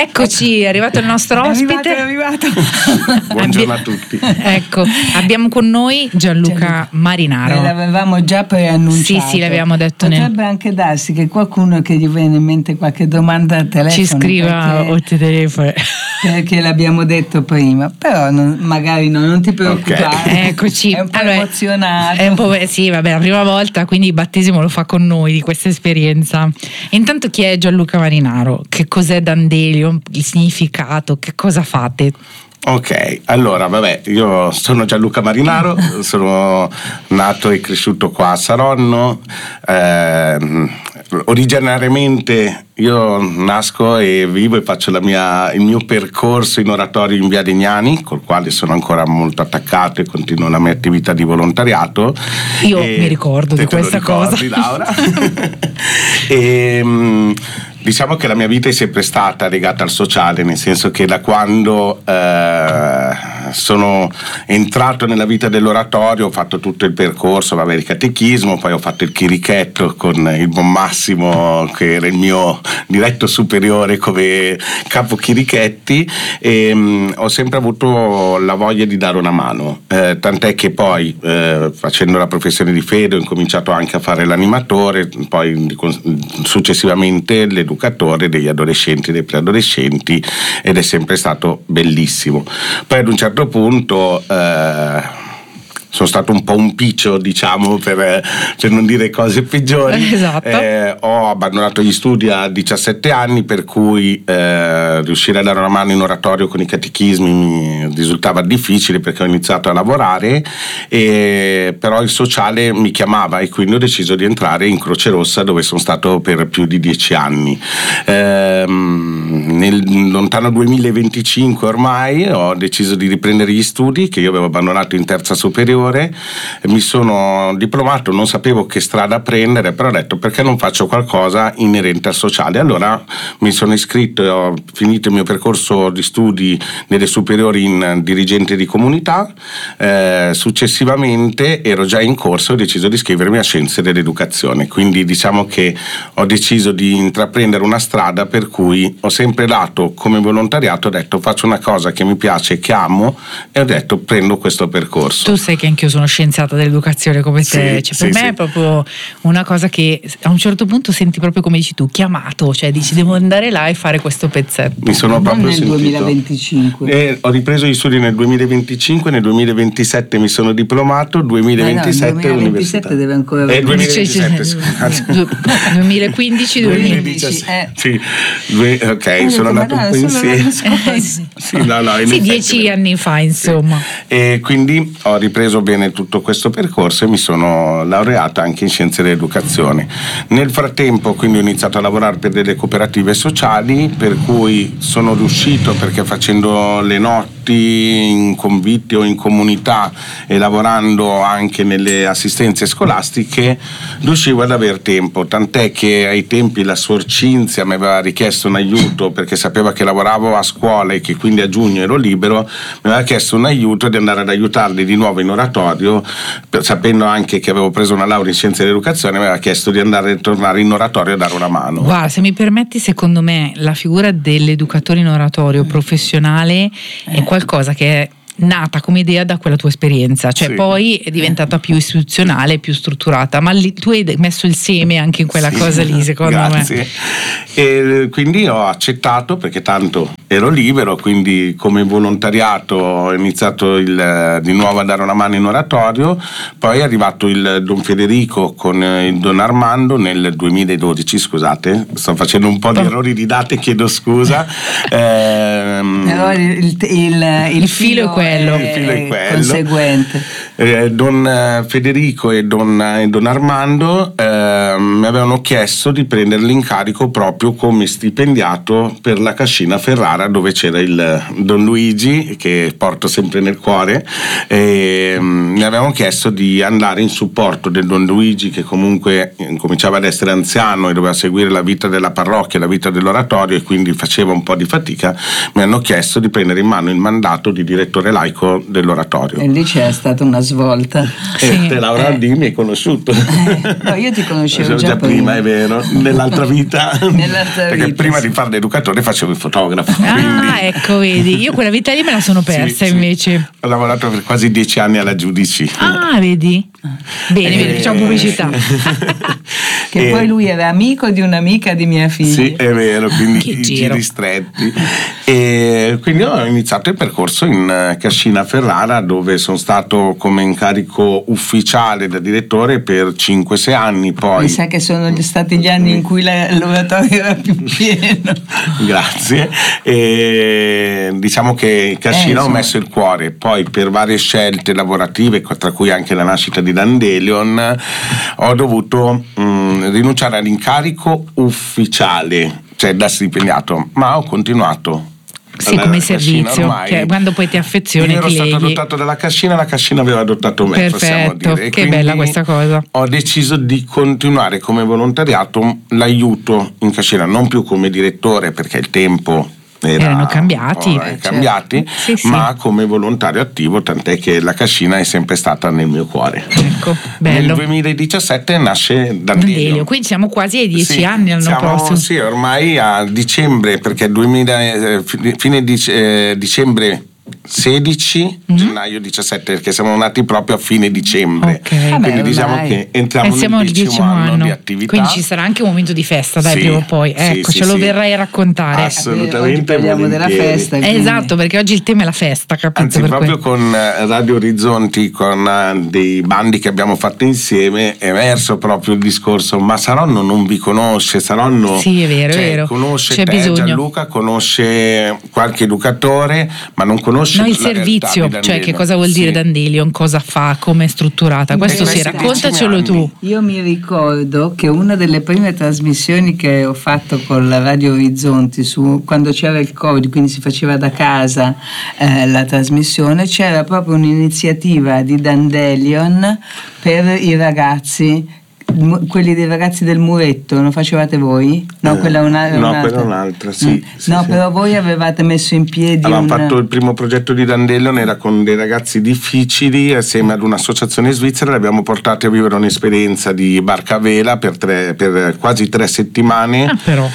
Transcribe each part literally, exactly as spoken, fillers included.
Eccoci, è arrivato il nostro ospite. È arrivato, è arrivato. Buongiorno a tutti. Ecco, abbiamo con noi Gianluca, Gianluca. Marinaro. Ve l'avevamo già preannunciato. Sì, sì, l'avevamo detto. Potrebbe nel... anche darsi che qualcuno che gli viene in mente qualche domanda al telefono ci scriva o ti telefono. Perché l'abbiamo detto prima, però non, magari no, non ti preoccupare. Okay. Eccoci. È un po' allora, emozionato. È un po', sì, vabbè, la prima volta, quindi il battesimo lo fa con noi di questa esperienza. Intanto, chi è Gianluca Marinaro? Che cos'è D'Andelio? Il significato? Che cosa fate? Ok, allora vabbè, io sono Gianluca Marinaro, sono nato e cresciuto qua a Saronno. Eh, originariamente io nasco e vivo e faccio la mia, il mio percorso in oratorio in Via Degnani, col quale sono ancora molto attaccato e continuo la mia attività di volontariato. Io e mi ricordo di questa ricordi, cosa. Laura? e, mh, Diciamo che la mia vita è sempre stata legata al sociale, nel senso che da quando eh, sono entrato nella vita dell'oratorio ho fatto tutto il percorso, vabbè, il catechismo, poi ho fatto il chirichetto con il buon Massimo, che era il mio diretto superiore come capo chirichetti, e mh, ho sempre avuto la voglia di dare una mano, eh, tant'è che poi eh, facendo la professione di fede ho incominciato anche a fare l'animatore, poi successivamente l'educatore educatore degli adolescenti e dei preadolescenti, ed è sempre stato bellissimo. Poi ad un certo punto eh, sono stato un po' un piccio, diciamo, per, per non dire cose peggiori. Esatto. Eh, ho abbandonato gli studi a diciassette anni, per cui eh, riuscire a dare una mano in oratorio con i catechismi mi risultava difficile, perché ho iniziato a lavorare, e, però il sociale mi chiamava e quindi ho deciso di entrare in Croce Rossa, dove sono stato per più di dieci anni. Eh, nel lontano duemilaventicinque ormai ho deciso di riprendere gli studi che io avevo abbandonato in terza superiore. Mi sono diplomato, non sapevo che strada prendere, però ho detto perché non faccio qualcosa inerente al sociale. Allora mi sono iscritto e ho finito il mio percorso di studi nelle superiori in dirigente di comunità. Eh, successivamente ero già in corso e ho deciso di iscrivermi a Scienze dell'Educazione, quindi diciamo che ho deciso di intraprendere una strada per cui ho sempre dato come volontariato, ho detto faccio una cosa che mi piace, che amo, e ho detto prendo questo percorso. Tu sai che anch'io sono scienziata dell'educazione come te, sì, cioè, per sì, me sì. è proprio una cosa che a un certo punto senti proprio, come dici tu, chiamato, cioè dici devo andare là e fare questo pezzetto. Mi sono non proprio nel sentito. duemilaventicinque. Eh, ho ripreso gli studi nel duemilaventicinque, nel duemilaventisette mi sono diplomato, duemilaventisette eh no, duemilaventisette deve ancora eh, duemilaventisette, scusate. duemilaquindici duemilaundici eh. Sì, due, ok, eh, sono andato un po' insieme. Eh, sì, no, no, sì, dieci anni fa, insomma. Sì. E quindi ho ripreso bene tutto questo percorso e mi sono laureato anche in Scienze dell'Educazione. Nel frattempo quindi ho iniziato a lavorare per delle cooperative sociali, per cui sono riuscito, perché facendo le notti in convitti o in comunità e lavorando anche nelle assistenze scolastiche, riuscivo ad aver tempo, tant'è che ai tempi la Suor Cinzia mi aveva richiesto un aiuto, perché sapeva che lavoravo a scuola e che quindi a giugno ero libero, mi aveva chiesto un aiuto di andare ad aiutarli di nuovo in oratorio, sapendo anche che avevo preso una laurea in Scienze dell'Educazione, mi aveva chiesto di andare a tornare in oratorio a dare una mano. Guarda, se mi permetti, secondo me la figura dell'educatore in oratorio professionale è qualcosa che è nata come idea da quella tua esperienza, cioè sì. Poi è diventata più istituzionale, più strutturata, ma lì, tu hai messo il seme anche in quella sì, cosa lì, secondo grazie. me. E quindi ho accettato, perché tanto ero libero, quindi come volontariato ho iniziato il, di nuovo a dare una mano in oratorio. Poi è arrivato il Don Federico con il Don Armando nel duemiladodici, scusate, sto facendo un po' di errori di date, chiedo scusa. ehm, Però il, il, il, il filo è quello. Il filo è quello. Conseguente. Eh, Don Federico e Don, e Don Armando eh, mi avevano chiesto di prendere l'incarico proprio come stipendiato per la Cascina Ferrara, dove c'era il Don Luigi, che porto sempre nel cuore, e mi avevano chiesto di andare in supporto del Don Luigi, che comunque cominciava ad essere anziano e doveva seguire la vita della parrocchia, la vita dell'oratorio, e quindi faceva un po' di fatica. Mi hanno chiesto di prendere in mano il mandato di direttore laico dell'oratorio. E lì c'è stata una svolta. E sì. te, Laura, eh. di mi hai conosciuto. Eh, no, io ti conoscevo facevo già, già prima, prima, è vero, nell'altra vita, nell'altra perché vita, prima sì. di fare l'educatore facevo il fotografo. Ah, quindi... ecco, vedi, io quella vita lì me la sono persa, sì, invece. Sì. Ho lavorato per quasi dieci anni alla Giudici. Ah, vedi? Bene, e... bene, facciamo pubblicità. Che e... poi lui era amico di un'amica di mia figlia. Sì, è vero, quindi che i giro. giri stretti. E quindi ho iniziato il percorso in Cascina Ferrara, dove sono stato come incarico ufficiale da direttore per cinque sei anni. Poi mi sa che sono stati gli anni in cui l'oratorio era più pieno. Grazie. E diciamo che in Cascina eh, ho messo il cuore, poi per varie scelte lavorative, tra cui anche la nascita di Dandelion, ho dovuto mh, rinunciare all'incarico ufficiale, cioè da stipendiato, ma ho continuato. Sì, come servizio, che quando poi ti affezioni io ero ti stato leghi. adottato dalla Cascina, la Cascina aveva adottato me. Perfetto, dire. E che bella questa cosa. Ho deciso di continuare come volontariato l'aiuto in Cascina, non più come direttore perché il tempo Era, erano cambiati, eh, cambiati sì, sì. ma come volontario attivo, tant'è che la Cascina è sempre stata nel mio cuore. Ecco, bello. Nel duemiladiciassette nasce Dandelion. Dandelion, quindi siamo quasi ai dieci sì, anni l'anno siamo, prossimo. Sì, ormai a dicembre, perché duemila, eh, fine dic- eh, dicembre sedici, mm-hmm. gennaio diciassette, perché siamo nati proprio a fine dicembre. Okay. Quindi Vabbè, diciamo ormai. che entriamo eh, nel decimo anno, anno di attività. Quindi ci sarà anche un momento di festa, dai, sì, prima o poi. Ecco, sì, ce sì, lo sì. verrai a raccontare. Assolutamente. Oggi parliamo della festa. Eh, esatto, perché oggi il tema è la festa, capito? Anzi, per proprio quello. con Radio Orizzonti, con uh, dei bandi che abbiamo fatto insieme, è emerso proprio il discorso: ma Saronno non vi conosce, Saronno sì, è vero, cioè, è vero. conosce C'è te, bisogno. Gianluca, conosce qualche educatore, ma non conosce no, il la servizio, cioè che cosa vuol dire sì. Dandelion, cosa fa, come è strutturata. Questo sì, raccontacelo tu. Io mi ricordo che una delle prime trasmissioni che ho fatto con la Radio Orizzonti, su, quando c'era il Covid, quindi si faceva da casa eh, la trasmissione, c'era proprio un'iniziativa di Dandelion per i ragazzi, quelli dei ragazzi del muretto. Lo facevate voi? No, eh, quella è una, no, un'altra. quella è un'altra, sì, mm. sì no, sì. però voi avevate messo in piedi avevamo una... fatto il primo progetto di Dandelion, era con dei ragazzi difficili, assieme ad un'associazione svizzera li abbiamo portati a vivere un'esperienza di barca a vela per, tre, per quasi tre settimane, ah, però.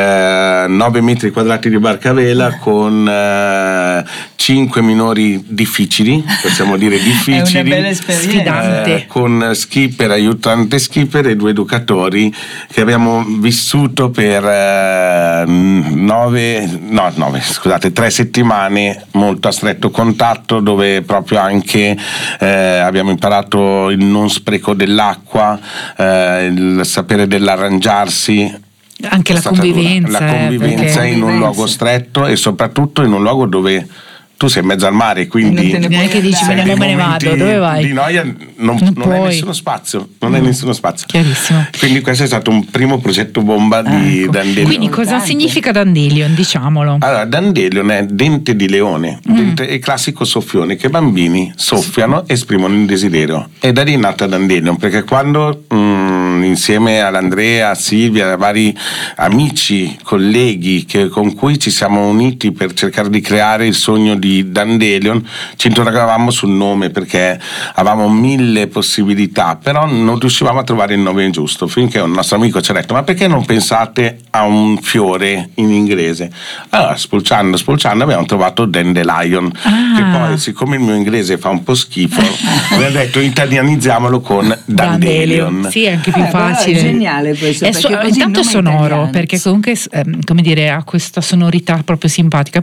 Eh, nove metri quadrati di barca a vela con eh, cinque minori difficili, possiamo dire difficili, è una bella esperienza. Sfidante. Eh, con skipper, aiutante skipper e due educatori che abbiamo vissuto per eh, nove, no, nove, scusate, tre settimane molto a stretto contatto, dove proprio anche eh, abbiamo imparato il non spreco dell'acqua, eh, il sapere dell'arrangiarsi. Anche la convivenza, la convivenza eh, in un luogo stretto e soprattutto in un luogo dove tu sei in mezzo al mare, quindi non neanche dici me ne, me ne vado, dove vai? Di noia non, non, non è nessuno spazio, non no. è nessuno spazio. Chiarissimo. Quindi questo è stato un primo progetto bomba di ecco. Dandelion. Quindi cosa significa Dandelion, diciamolo? Allora, Dandelion è dente di leone, mm. dente, è il classico soffione che i bambini soffiano e esprimono il desiderio. E da lì è nata Dandelion, perché quando mh, insieme all'Andrea, a Silvia, a vari amici, colleghi che, con cui ci siamo uniti per cercare di creare il sogno di Dandelion, ci interrogavamo sul nome perché avevamo mille possibilità, però non riuscivamo a trovare il nome giusto, finché un nostro amico ci ha detto: ma perché non pensate a un fiore in inglese? Allora, spulciando spulciando abbiamo trovato Dandelion, ah. che poi, siccome il mio inglese fa un po' schifo, mi ha detto italianizziamolo con Dandelion. Dandelion. Sì, è anche più eh, facile. È geniale questo. È so, intanto è sonoro, italiano. Perché comunque eh, come dire, ha questa sonorità proprio simpatica.